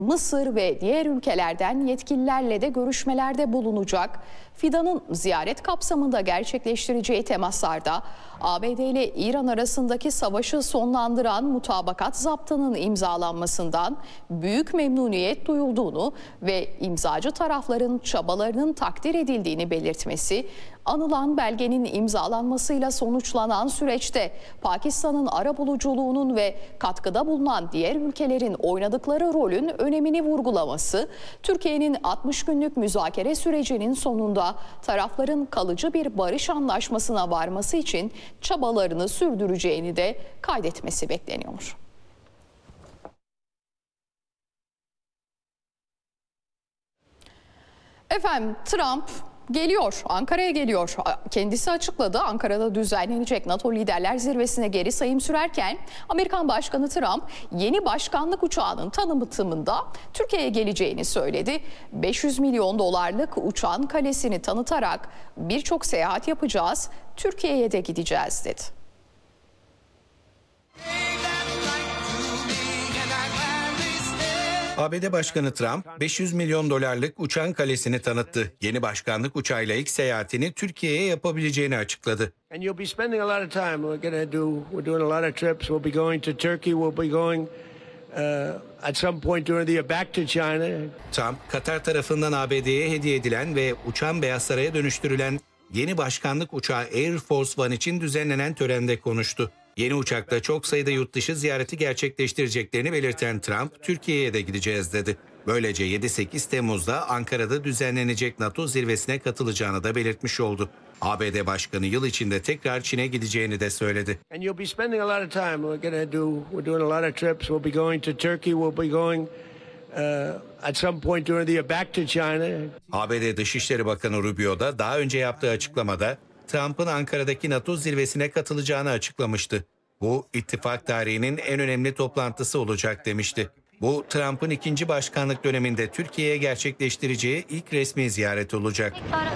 Mısır ve diğer ülkelerden yetkililerle de görüşmelerde bulunacak. Fidan'ın ziyaret kapsamında gerçekleştireceği temaslarda ABD ile İran arasındaki savaşı sonlandıran mutabakat zaptının imzalanmasından büyük memnuniyet duyulduğunu ve imzacı tarafların çabalarının takdir edildiğini belirtmesi, anılan belgenin imzalanmasıyla sonuçlanan süreçte Pakistan'ın arabuluculuğunun ve katkıda bulunan diğer ülkelerin oynadıkları rolün önemini vurgulaması, Türkiye'nin 60 günlük müzakere sürecinin sonunda tarafların kalıcı bir barış anlaşmasına varması için çabalarını sürdüreceğini de kaydetmesi bekleniyor. Efendim, Trump geliyor, Ankara'ya geliyor. Kendisi açıkladı, Ankara'da düzenlenecek NATO Liderler Zirvesi'ne geri sayım sürerken Amerikan Başkanı Trump yeni başkanlık uçağının tanıtımında Türkiye'ye geleceğini söyledi. 500 milyon dolarlık uçağın kalesini tanıtarak birçok seyahat yapacağız, Türkiye'ye de gideceğiz dedi. ABD Başkanı Trump 500 milyon dolarlık uçağın kalesini tanıttı. Yeni başkanlık uçağıyla ilk seyahatini Türkiye'ye yapabileceğini açıkladı. Trump, Katar tarafından ABD'ye hediye edilen ve uçağın Beyaz Saray'a dönüştürülen yeni başkanlık uçağı Air Force One için düzenlenen törende konuştu. Yeni uçakta çok sayıda yurt dışı ziyareti gerçekleştireceklerini belirten Trump, Türkiye'ye de gideceğiz dedi. Böylece 7-8 Temmuz'da Ankara'da düzenlenecek NATO zirvesine katılacağını da belirtmiş oldu. ABD Başkanı yıl içinde tekrar Çin'e gideceğini de söyledi. ABD Dışişleri Bakanı Rubio da daha önce yaptığı açıklamada Trump'ın Ankara'daki NATO zirvesine katılacağını açıklamıştı. Bu ittifak tarihinin en önemli toplantısı olacak demişti. Bu Trump'ın ikinci başkanlık döneminde Türkiye'ye gerçekleştireceği ilk resmi ziyaret olacak.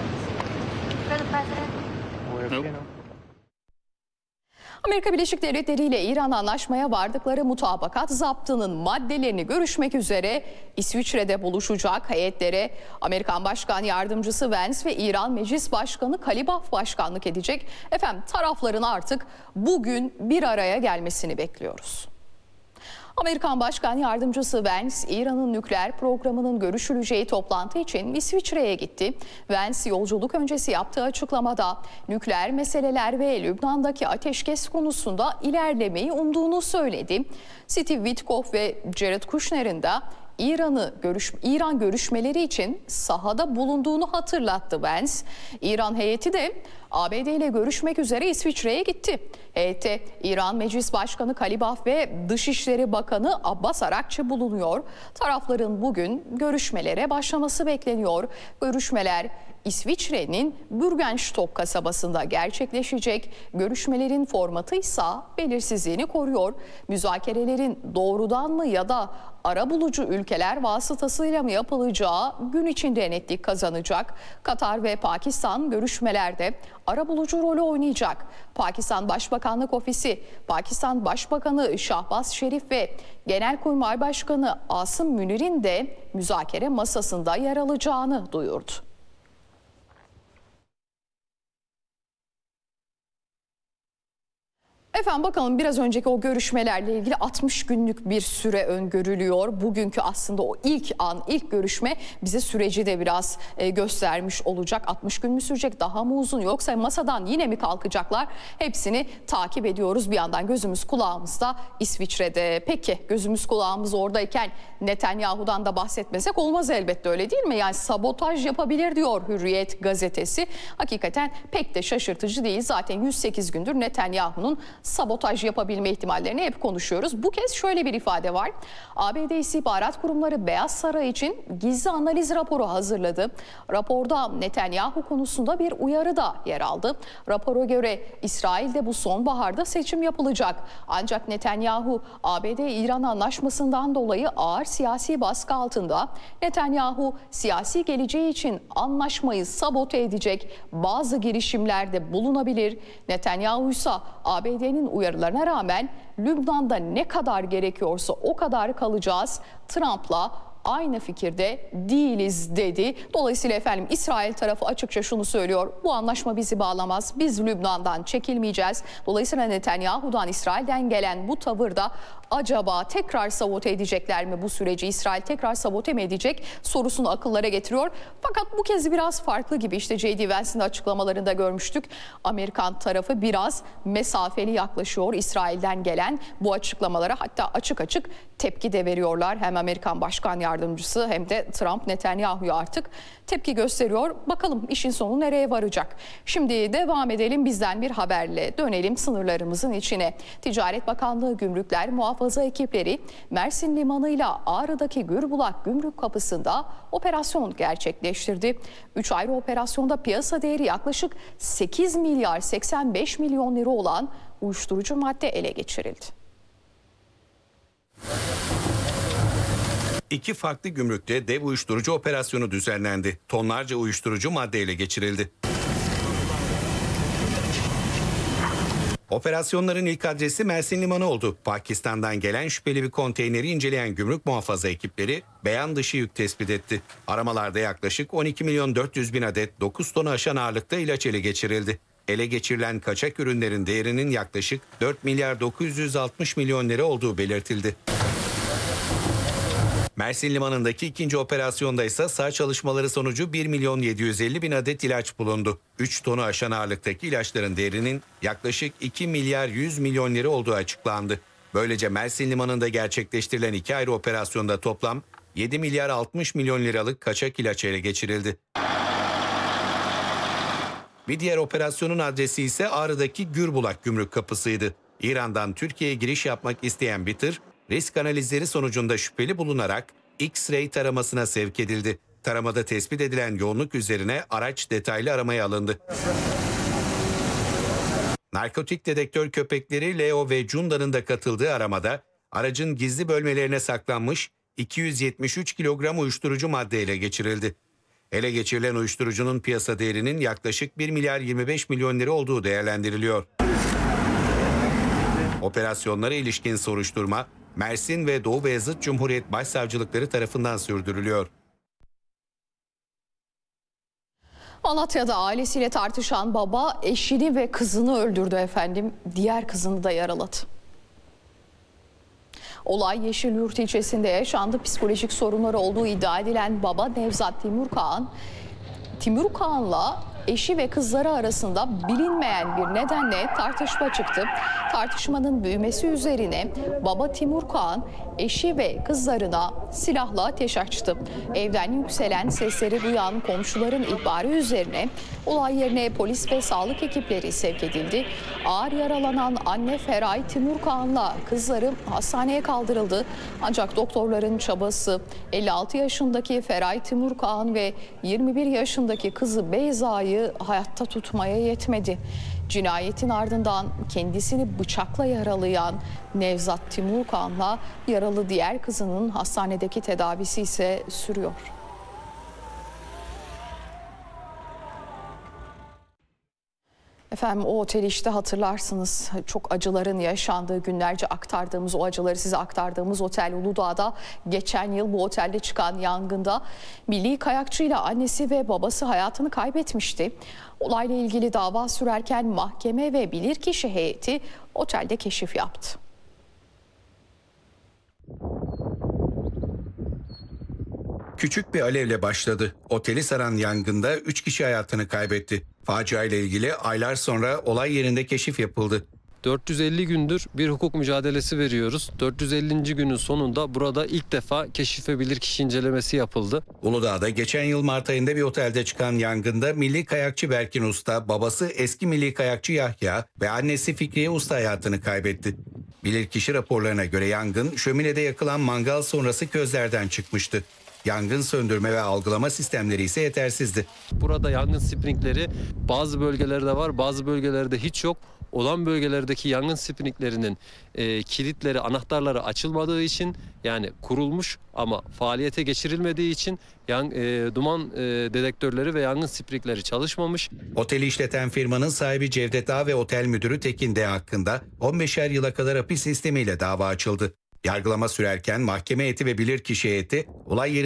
Amerika Birleşik Devletleri ile İran anlaşmaya vardıkları mutabakat zaptının maddelerini görüşmek üzere İsviçre'de buluşacak heyetlere Amerikan Başkan Yardımcısı Vance ve İran Meclis Başkanı Kalibaf başkanlık edecek. Efendim, tarafların artık bugün bir araya gelmesini bekliyoruz. Amerikan Başkan Yardımcısı Vance, İran'ın nükleer programının görüşüleceği toplantı için İsviçre'ye gitti. Vance, yolculuk öncesi yaptığı açıklamada nükleer meseleler ve Lübnan'daki ateşkes konusunda ilerlemeyi umduğunu söyledi. Steve Witkoff ve Jared Kushner'in de İran görüşmeleri için sahada bulunduğunu hatırlattı Vance. İran heyeti de ABD ile görüşmek üzere İsviçre'ye gitti. Heyette İran Meclis Başkanı Kalibaf ve Dışişleri Bakanı Abbas Arakçı bulunuyor. Tarafların bugün görüşmelere başlaması bekleniyor. Görüşmeler İsviçre'nin Bürgenstock kasabasında gerçekleşecek. Görüşmelerin formatı ise belirsizliğini koruyor. Müzakerelerin doğrudan mı ya da arabulucu ülkeler vasıtasıyla mı yapılacağı gün içinde netlik kazanacak. Katar ve Pakistan görüşmelerde arabulucu rolü oynayacak. Pakistan Başbakanlık Ofisi, Pakistan Başbakanı Şahbaz Şerif ve Genelkurmay Başkanı Asım Münir'in de müzakere masasında yer alacağını duyurdu. Efendim, bakalım, biraz önceki o görüşmelerle ilgili 60 günlük bir süre öngörülüyor. Bugünkü aslında o ilk görüşme bize süreci de biraz göstermiş olacak. 60 gün mü sürecek, daha mı uzun, yoksa masadan yine mi kalkacaklar? Hepsini takip ediyoruz. Bir yandan gözümüz kulağımız da İsviçre'de. Peki, gözümüz kulağımız oradayken Netanyahu'dan da bahsetmesek olmaz elbette, öyle değil mi? Yani sabotaj yapabilir diyor Hürriyet gazetesi. Hakikaten pek de şaşırtıcı değil. Zaten 108 gündür Netanyahu'nun sabotaj yapabilme ihtimallerini hep konuşuyoruz. Bu kez şöyle bir ifade var. ABD İstihbarat Kurumları Beyaz Saray için gizli analiz raporu hazırladı. Raporda Netanyahu konusunda bir uyarı da yer aldı. Rapora göre İsrail'de bu sonbaharda seçim yapılacak. Ancak Netanyahu ABD-İran anlaşmasından dolayı ağır siyasi baskı altında. Netanyahu siyasi geleceği için anlaşmayı sabote edecek bazı girişimlerde bulunabilir. Netanyahu ise ABD'nin uyarılarına rağmen Lübnan'da ne kadar gerekiyorsa o kadar kalacağız, Trump'la aynı fikirde değiliz dedi. Dolayısıyla efendim İsrail tarafı açıkça şunu söylüyor. Bu anlaşma bizi bağlamaz. Biz Lübnan'dan çekilmeyeceğiz. Dolayısıyla Netanyahu'dan, İsrail'den gelen bu tavırda acaba tekrar sabote edecekler mi bu süreci? İsrail tekrar sabote mi edecek sorusunu akıllara getiriyor. Fakat bu kez biraz farklı gibi. İşte J.D. Vance'in açıklamalarında görmüştük. Amerikan tarafı biraz mesafeli yaklaşıyor İsrail'den gelen bu açıklamalara. Hatta açık açık tepki de veriyorlar. Hem Amerikan Başkan Yardımcısı hem de Trump Netanyahu'ya artık tepki gösteriyor. Bakalım işin sonu nereye varacak? Şimdi devam edelim, bizden bir haberle dönelim sınırlarımızın içine. Ticaret Bakanlığı Gümrükler Muhafaza ekipleri Mersin Limanı ile Ağrı'daki Gürbulak Gümrük Kapısı'nda operasyon gerçekleştirdi. 3 ayrı operasyonda piyasa değeri yaklaşık 8 milyar 85 milyon lira olan uyuşturucu madde ele geçirildi. İki farklı gümrükte dev uyuşturucu operasyonu düzenlendi. Tonlarca uyuşturucu madde ele geçirildi. Operasyonların ilk adresi Mersin Limanı oldu. Pakistan'dan gelen şüpheli bir konteyneri inceleyen gümrük muhafaza ekipleri beyan dışı yük tespit etti. Aramalarda yaklaşık 12 milyon 400 bin adet 9 tonu aşan ağırlıkta ilaç ele geçirildi. Ele geçirilen kaçak ürünlerin değerinin yaklaşık 4 milyar 960 milyon lira olduğu belirtildi. Mersin Limanı'ndaki ikinci operasyonda ise sağ çalışmaları sonucu 1 milyon 750 bin adet ilaç bulundu. 3 tonu aşan ağırlıktaki ilaçların değerinin yaklaşık 2 milyar 100 milyon lira olduğu açıklandı. Böylece Mersin Limanı'nda gerçekleştirilen iki ayrı operasyonda toplam 7 milyar 60 milyon liralık kaçak ilaç ele geçirildi. Bir diğer operasyonun adresi ise Ağrı'daki Gürbulak Gümrük Kapısı'ydı. İran'dan Türkiye'ye giriş yapmak isteyen bir tır, risk analizleri sonucunda şüpheli bulunarak X-ray taramasına sevk edildi. Taramada tespit edilen yoğunluk üzerine araç detaylı aramaya alındı. Narkotik dedektör köpekleri Leo ve Cunda'nın da katıldığı aramada aracın gizli bölmelerine saklanmış 273 kilogram uyuşturucu madde ele geçirildi. Ele geçirilen uyuşturucunun piyasa değerinin yaklaşık 1 milyar 25 milyon lira olduğu değerlendiriliyor. Operasyonlara ilişkin soruşturma Mersin ve Doğu Beyazıt Cumhuriyet Başsavcılıkları tarafından sürdürülüyor. Malatya'da ailesiyle tartışan baba eşini ve kızını öldürdü efendim. Diğer kızını da yaraladı. Olay Yeşilyurt ilçesinde yaşandı. Psikolojik sorunları olduğu iddia edilen baba Nevzat Timur Kağan'la eşi ve kızları arasında bilinmeyen bir nedenle tartışma çıktı. Tartışmanın büyümesi üzerine baba Timur Kağan eşi ve kızlarına silahla ateş açtı. Evden yükselen sesleri duyan komşuların ihbarı üzerine olay yerine polis ve sağlık ekipleri sevk edildi. Ağır yaralanan anne Feray Timur Kağan'la kızları hastaneye kaldırıldı. Ancak doktorların çabası 56 yaşındaki Feray Timur Kağan ve 21 yaşındaki kızı Beyza'yı hayatta tutmaya yetmedi. Cinayetin ardından kendisini bıçakla yaralayan Nevzat Timur Kağan'la yaralı diğer kızının hastanedeki tedavisi ise sürüyor. Efendim o oteli işte hatırlarsınız, çok acıların yaşandığı, günlerce aktardığımız, o acıları size aktardığımız otel Uludağ'da geçen yıl bu otelde çıkan yangında milli kayakçıyla annesi ve babası hayatını kaybetmişti. Olayla ilgili dava sürerken mahkeme ve bilirkişi heyeti otelde keşif yaptı. Küçük bir alevle başladı. Oteli saran yangında 3 kişi hayatını kaybetti. Facia ile ilgili aylar sonra olay yerinde keşif yapıldı. 450 gündür bir hukuk mücadelesi veriyoruz. 450. günün sonunda burada ilk defa keşif ve bilirkişi incelemesi yapıldı. Uludağ'da geçen yıl Mart ayında bir otelde çıkan yangında milli kayakçı Berkin Usta, babası eski milli kayakçı Yahya ve annesi Fikriye Usta hayatını kaybetti. Bilirkişi raporlarına göre yangın şöminede yakılan mangal sonrası közlerden çıkmıştı. Yangın söndürme ve algılama sistemleri ise yetersizdi. Burada yangın sprinkleri bazı bölgelerde var, bazı bölgelerde hiç yok. Olan bölgelerdeki yangın sprinklerinin kilitleri, anahtarları açılmadığı için, yani kurulmuş ama faaliyete geçirilmediği için duman dedektörleri ve yangın sprinkleri çalışmamış. Oteli işleten firmanın sahibi Cevdet A ve otel müdürü Tekin D hakkında 15'er yıla kadar hapis sistemiyle dava açıldı. Yargılama sürerken mahkeme heyeti ve bilirkişi heyeti olay yeri